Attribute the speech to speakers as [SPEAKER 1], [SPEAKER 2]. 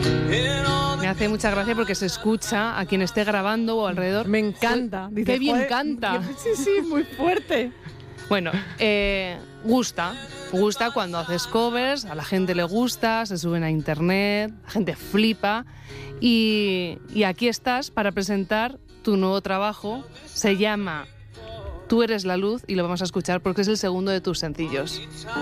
[SPEAKER 1] Me hace mucha gracia porque se escucha a quien esté grabando o alrededor.
[SPEAKER 2] Me encanta.
[SPEAKER 1] Qué bien canta.
[SPEAKER 2] Sí, muy fuerte.
[SPEAKER 1] Bueno, gusta cuando haces covers, a la gente le gusta, se suben a internet, la gente flipa y aquí estás para presentar tu nuevo trabajo. Se llama Tú eres la luz y lo vamos a escuchar porque es el segundo de tus sencillos.